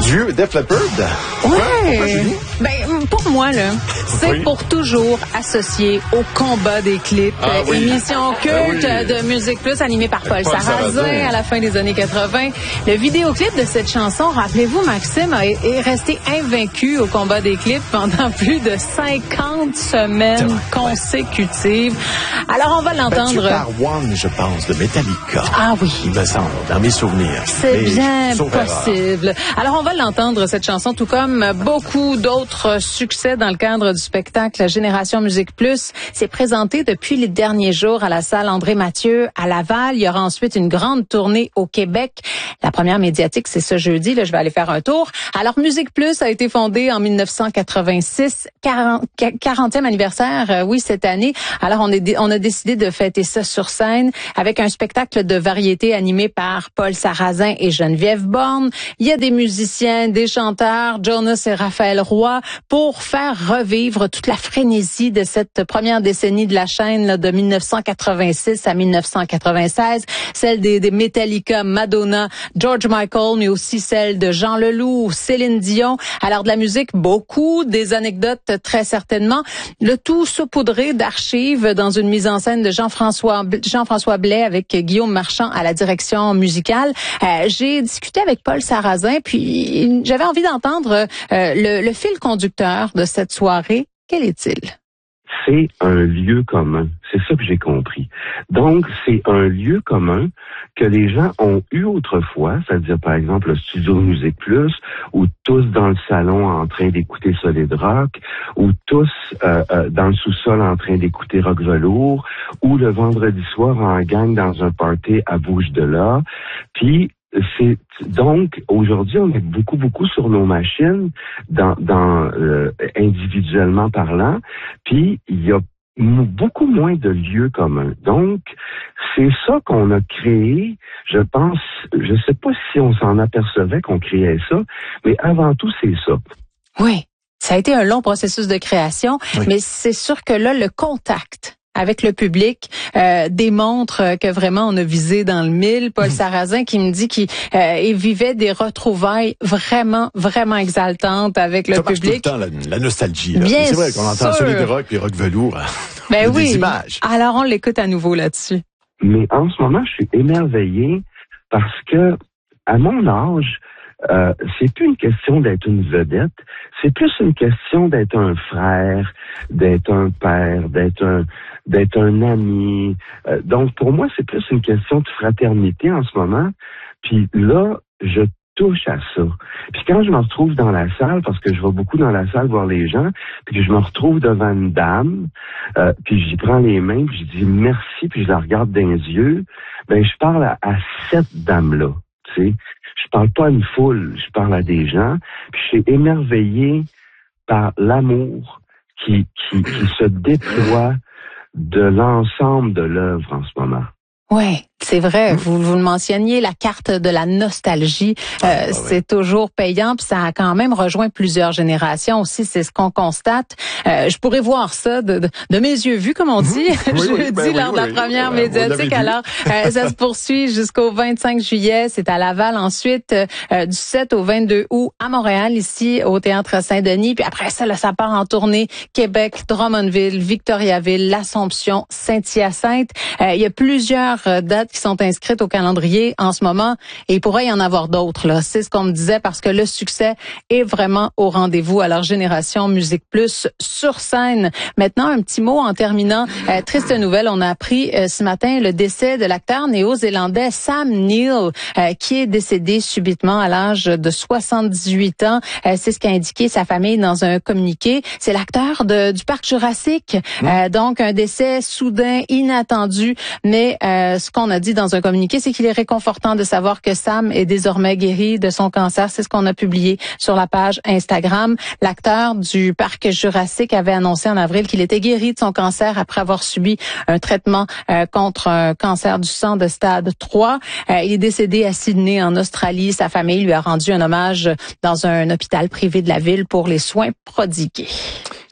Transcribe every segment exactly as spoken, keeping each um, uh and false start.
Dieu, Def Leppard? Ouais. Ben, pour moi, là, c'est oui. pour toujours associé au combat des clips. Ah, oui. Émission culte ah, oui. de Musique Plus animée par Paul, Paul Sarrazin, Sarrazin à la fin des années quatre-vingt. Le vidéoclip de cette chanson, rappelez-vous, Maxime, est resté invaincu au combat des clips pendant plus de cinquante semaines consécutives. Alors, on va l'entendre. Battu par One, je pense, de Metallica. Ah oui. Il me semble, dans mes souvenirs. C'est bien possible. Alors, on va l'entendre, cette chanson, tout comme beaucoup d'autres succès dans le cadre du spectacle Génération Musique Plus. C'est présenté depuis les derniers jours à la salle André Mathieu à Laval. Il y aura ensuite une grande tournée au Québec. La première médiatique, c'est ce jeudi. Là, je vais aller faire un tour. Alors, Musique Plus a été fondée en mille neuf cent quatre-vingt-six, quarantième anniversaire, euh, oui, cette année. Alors, on, est, on a décidé de fêter ça sur scène avec un spectacle de variété animé par Paul Sarrazin et Geneviève Borne. Il y a des musiciens, des chanteurs, Jonas et Raphaël Roy, pour faire revivre toute la frénésie de cette première décennie de la chaîne là, de mille neuf cent quatre-vingt-six à mille neuf cent quatre-vingt-seize, celle des, des Metallica, Madonna, George Michael, mais aussi celle de Jean Leloup, Céline Dion. Alors de la musique, beaucoup, des anecdotes très certainement, le tout saupoudré d'archives dans une mise en scène de Jean-François Jean-François Blais avec Guillaume Marchand à la direction musicale. Euh, j'ai discuté avec Paul Sarrazin, puis j'avais envie d'entendre euh, le, le fil conducteur de cette soirée. Quel est-il? C'est un lieu commun. C'est ça que j'ai compris. Donc, c'est un lieu commun que les gens ont eu autrefois, c'est-à-dire, par exemple, le studio Musique Plus, ou tous dans le salon en train d'écouter Solid Rock, ou tous euh, euh, dans le sous-sol en train d'écouter Rock Velours, ou le vendredi soir en gang dans un party à Bouche de là. Puis, c'est donc aujourd'hui on est beaucoup beaucoup sur nos machines dans dans euh, individuellement parlant, puis il y a beaucoup moins de lieux communs. Donc c'est ça qu'on a créé. Je pense, je sais pas si on s'en apercevait qu'on créait ça, mais avant tout c'est ça. Oui, ça a été un long processus de création, oui. Mais c'est sûr que là le contact avec le public euh, démontre que vraiment on a visé dans le mille. Paul Sarrazin qui me dit qu'il euh, vivait des retrouvailles vraiment, vraiment exaltantes avec le ça public. Tout le temps, la, la nostalgie. Là. Bien c'est vrai qu'on entend sûr. Solid Rock et Rock Velours. Ben oui. Des images. Alors on l'écoute à nouveau là-dessus. Mais en ce moment, je suis émerveillé parce que à mon âge, Euh, c'est plus une question d'être une vedette, c'est plus une question d'être un frère, d'être un père, d'être un d'être un ami. Euh, donc pour moi, c'est plus une question de fraternité en ce moment. Puis là, je touche à ça. Puis quand je me retrouve dans la salle, parce que je vais beaucoup dans la salle voir les gens, puis que je me retrouve devant une dame, euh, puis j'y prends les mains, puis je dis merci, puis je la regarde dans les yeux, ben je parle à, à cette dame-là, tu sais. Je parle pas à une foule, je parle à des gens. Puis je suis émerveillé par l'amour qui, qui, qui se déploie de l'ensemble de l'œuvre en ce moment. Oui, c'est vrai. Vous, vous le mentionniez, la carte de la nostalgie, euh, ah, bah c'est oui. toujours payant. Puis ça a quand même rejoint plusieurs générations aussi. C'est ce qu'on constate. Euh, je pourrais voir ça de, de, de mes yeux vus, comme on dit, oui, jeudi oui, ben lors oui, de la oui, première oui, médiatique. Alors, euh, ça se poursuit jusqu'au vingt-cinq juillet. C'est à Laval. Ensuite, euh, du sept au vingt-deux août à Montréal, ici au Théâtre Saint-Denis. Puis après ça, là, ça part en tournée Québec, Drummondville, Victoriaville, l'Assomption, Saint-Hyacinthe. Euh, il y a plusieurs dates qui sont inscrites au calendrier en ce moment et il pourrait y en avoir d'autres là. C'est ce qu'on me disait parce que le succès est vraiment au rendez-vous. Alors Génération Musique Plus sur scène. Maintenant un petit mot en terminant. Euh, triste nouvelle, on a appris euh, ce matin le décès de l'acteur néo-zélandais Sam Neill euh, qui est décédé subitement à l'âge de soixante-dix-huit ans. Euh, c'est ce qu'a indiqué sa famille dans un communiqué. C'est l'acteur de, du Parc Jurassique. Mmh. Euh, donc un décès soudain, inattendu, mais euh, ce qu'on a dit dans un communiqué, c'est qu'il est réconfortant de savoir que Sam est désormais guéri de son cancer. C'est ce qu'on a publié sur la page Instagram. L'acteur du Parc Jurassique avait annoncé en avril qu'il était guéri de son cancer après avoir subi un traitement euh, contre un cancer du sang de stade trois. Euh, il est décédé à Sydney, en Australie. Sa famille lui a rendu un hommage dans un hôpital privé de la ville pour les soins prodigués.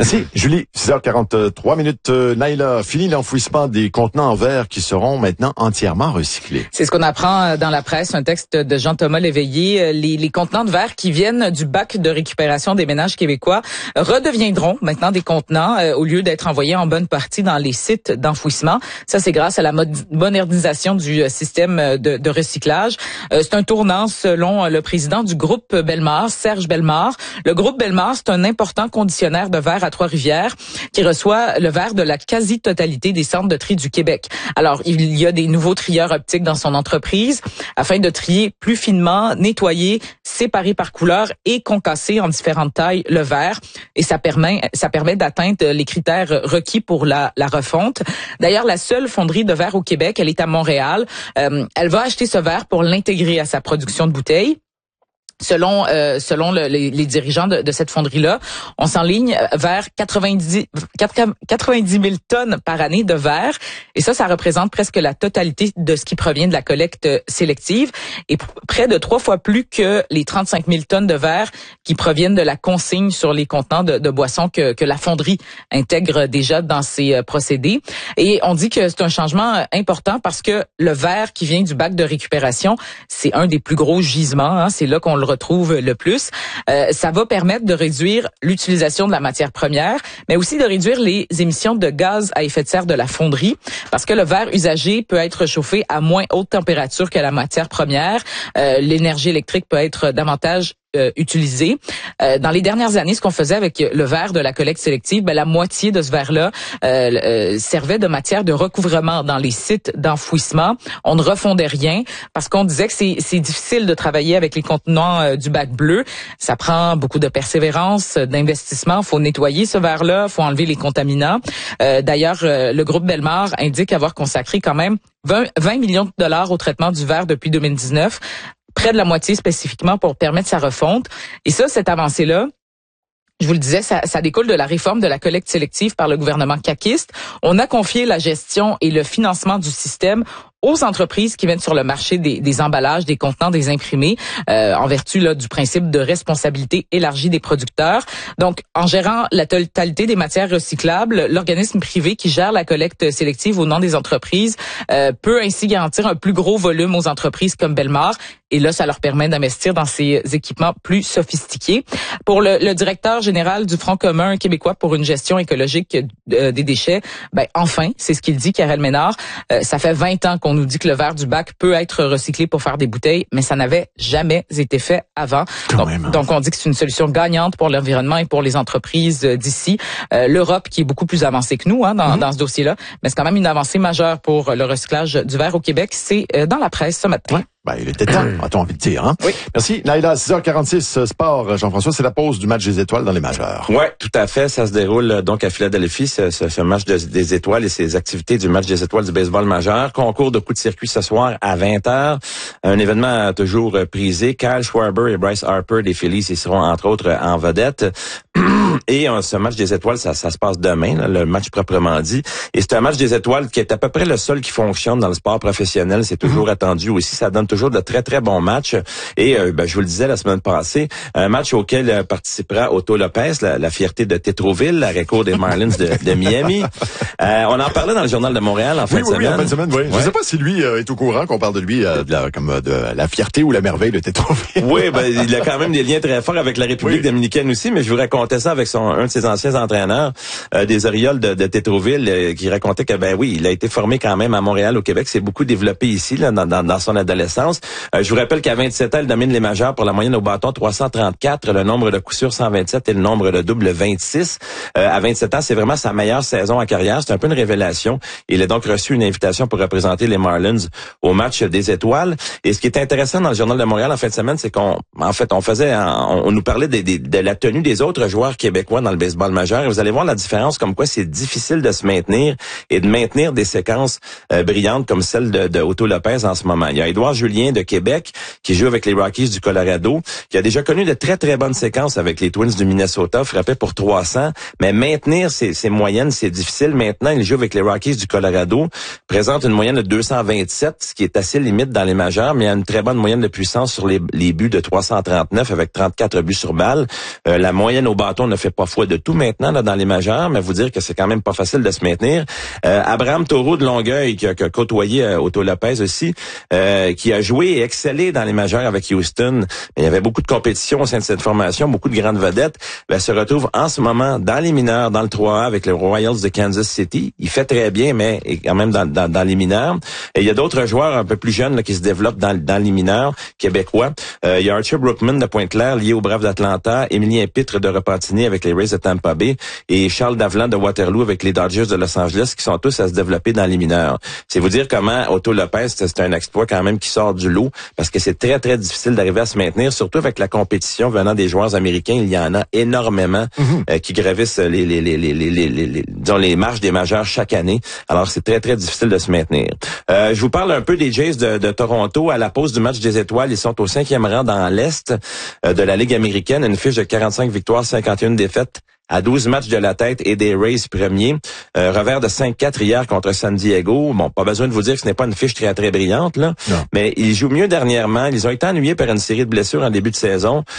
Merci, Julie. six heures quarante-trois minutes. Euh, Naila, fini l'enfouissement des contenants en verre qui seront maintenant entièrement recyclés. C'est ce qu'on apprend dans la presse, un texte de Jean-Thomas Léveillé. Les, les contenants de verre qui viennent du bac de récupération des ménages québécois redeviendront maintenant des contenants euh, au lieu d'être envoyés en bonne partie dans les sites d'enfouissement. Ça, c'est grâce à la modernisation du système de, de recyclage. Euh, c'est un tournant selon le président du groupe Bellemare, Serge Bellemare. Le groupe Bellemare, c'est un important conditionnaire de verre à Trois-Rivières qui reçoit le verre de la quasi-totalité des centres de tri du Québec. Alors, il y a des nouveaux trieurs optiques dans son entreprise afin de trier plus finement, nettoyer, séparer par couleur et concasser en différentes tailles le verre. Et ça permet, ça permet d'atteindre les critères requis pour la, la refonte. D'ailleurs, la seule fonderie de verre au Québec, elle est à Montréal. Euh, elle va acheter ce verre pour l'intégrer à sa production de bouteilles. Selon euh, selon le, les, les dirigeants de, de cette fonderie-là, on s'enligne vers quatre-vingt-dix mille tonnes par année de verre. Et ça, ça représente presque la totalité de ce qui provient de la collecte sélective et p- près de trois fois plus que les trente-cinq mille tonnes de verre qui proviennent de la consigne sur les contenants de, de boissons que, que la fonderie intègre déjà dans ses euh, procédés. Et on dit que c'est un changement important parce que le verre qui vient du bac de récupération, c'est un des plus gros gisements. Hein, c'est là qu'on le retrouve le plus. Euh, ça va permettre de réduire l'utilisation de la matière première, mais aussi de réduire les émissions de gaz à effet de serre de la fonderie, parce que le verre usagé peut être chauffé à moins haute température que la matière première. Euh, l'énergie électrique peut être davantage Euh, utilisé. Euh, dans les dernières années, ce qu'on faisait avec le verre de la collecte sélective, ben, la moitié de ce verre-là euh, euh, servait de matière de recouvrement dans les sites d'enfouissement. On ne refondait rien parce qu'on disait que c'est, c'est difficile de travailler avec les contenants euh, du bac bleu. Ça prend beaucoup de persévérance, d'investissement. Faut nettoyer ce verre-là, faut enlever les contaminants. Euh, d'ailleurs, euh, le groupe Bellemare indique avoir consacré quand même vingt millions de dollars au traitement du verre depuis deux mille dix-neuf. Près de la moitié spécifiquement pour permettre sa refonte. Et ça, cette avancée-là, je vous le disais, ça, ça découle de la réforme de la collecte sélective par le gouvernement caquiste. On a confié la gestion et le financement du système aux entreprises qui viennent sur le marché des, des emballages, des contenants, des imprimés, euh, en vertu là, du principe de responsabilité élargie des producteurs. Donc, en gérant la totalité des matières recyclables, l'organisme privé qui gère la collecte sélective au nom des entreprises euh, peut ainsi garantir un plus gros volume aux entreprises comme Bellemare. Et là, ça leur permet d'investir dans ces équipements plus sophistiqués. Pour le, le directeur général du Front commun québécois pour une gestion écologique euh, des déchets, ben enfin, c'est ce qu'il dit, Karel Ménard. Euh, ça fait vingt ans qu'on On nous dit que le verre du bac peut être recyclé pour faire des bouteilles, mais ça n'avait jamais été fait avant. Donc, même, hein. donc, on dit que c'est une solution gagnante pour l'environnement et pour les entreprises d'ici. Euh, L'Europe, qui est beaucoup plus avancée que nous hein, dans, mm-hmm. dans ce dossier-là, mais c'est quand même une avancée majeure pour le recyclage du verre au Québec. C'est euh, dans la presse ce matin. Ouais. Ben, il était temps, a-t-on envie de dire. Hein? Oui. Merci. Naila, six heures quarante-six, sport. Jean-François, c'est la pause du match des étoiles dans les majeurs. Oui, tout à fait. Ça se déroule donc à Philadelphie, ce, ce, ce match de, des étoiles et ces activités du match des étoiles du baseball majeur. Concours de coups de circuit ce soir à vingt heures. Un événement toujours prisé. Kyle Schwarber et Bryce Harper des Phillies, ils seront entre autres en vedette. Et euh, ce match des étoiles, ça, ça se passe demain, là, le match proprement dit. Et c'est un match des étoiles qui est à peu près le seul qui fonctionne dans le sport professionnel. C'est toujours mmh. attendu aussi. Ça donne toujours de très, très bons matchs. Et euh, ben, je vous le disais la semaine passée, un match auquel euh, participera Otto Lopez, la, la fierté de Tétroville, la récord des Marlins de, de Miami. Euh, on en parlait dans le Journal de Montréal en fin oui, de oui, semaine. Oui, en fin de semaine, oui. Ouais. Je ne sais pas si lui euh, est au courant qu'on parle de lui euh, de la, comme de la fierté ou la merveille de Tétroville. Oui, ben, il a quand même des liens très forts avec la République oui. dominicaine aussi, mais je vous racontais ça avec son un de ses anciens entraîneurs euh, des Orioles de, de Tétroville euh, qui racontait que ben oui, il a été formé quand même à Montréal, au Québec, c'est beaucoup développé ici là, dans, dans, dans son adolescence. Euh, je vous rappelle qu'à vingt-sept ans, il domine les majeurs pour la moyenne au bâton trois cent trente-quatre, le nombre de coups sûrs cent vingt-sept et le nombre de doubles vingt-six. Euh, à vingt-sept ans, c'est vraiment sa meilleure saison en carrière. C'est un peu une révélation. Il a donc reçu une invitation pour représenter les Marlins au match des étoiles. Et ce qui est intéressant dans le Journal de Montréal en fin de semaine, c'est qu'on, en fait, on faisait, on, on nous parlait des, des, de la tenue des autres joueurs québécois dans le baseball majeur. Et vous allez voir la différence, comme quoi c'est difficile de se maintenir et de maintenir des séquences euh, brillantes comme celle de, de Otto Lopez en ce moment. Il y a Édouard Julien de Québec qui joue avec les Rockies du Colorado, qui a déjà connu de très très bonnes séquences avec les Twins du Minnesota, frappé pour trois cents, mais maintenir ces, ces moyennes, c'est difficile. Maintenant, il joue avec les Rockies du Colorado, présente une moyenne de deux cent vingt-sept, ce qui est assez limite dans les majeurs, mais il y a une très bonne moyenne de puissance sur les, les buts de trois cent trente-neuf avec trente-quatre buts sur balle. Euh, la moyenne au bâton ne fait fait pas foi de tout maintenant là, dans les majeurs, mais vous dire que c'est quand même pas facile de se maintenir. Euh, Abraham Taureau de Longueuil, qui a, qui a côtoyé euh, Otto Lopez aussi, euh, qui a joué et excellé dans les majeurs avec Houston. Il y avait beaucoup de compétition au sein de cette formation, beaucoup de grandes vedettes. Ben, se retrouve en ce moment dans les mineurs, dans le trois A avec les Royals de Kansas City. Il fait très bien, mais quand même dans, dans, dans les mineurs. Et il y a d'autres joueurs un peu plus jeunes là, qui se développent dans, dans les mineurs québécois. Euh, il y a Archer Brookman de Pointe-Claire, lié aux Braves d'Atlanta, Émilien Pitre de Repentigny avec les Rays de Tampa Bay et Charles Davelant de Waterloo avec les Dodgers de Los Angeles, qui sont tous à se développer dans les mineurs. C'est vous dire comment Otto Lopez, c'est un exploit quand même qui sort du lot, parce que c'est très, très difficile d'arriver à se maintenir, surtout avec la compétition venant des joueurs américains. Il y en a énormément mm-hmm. euh, qui gravissent les, les, les, les, les, les, les, les, disons, les marches des majeurs chaque année. Alors, c'est très, très difficile de se maintenir. Euh, je vous parle un peu des Jays de, de Toronto. À la pause du match des étoiles, ils sont au cinquième rang dans l'Est euh, de la Ligue américaine. Une fiche de quarante-cinq victoires, cinquante et une défaites à douze matchs de la tête et des Rays premiers. Euh, revers de cinq quatre hier contre San Diego. Bon, pas besoin de vous dire que ce n'est pas une fiche très, très brillante, là. Non. Mais ils jouent mieux dernièrement. Ils ont été ennuyés par une série de blessures en début de saison.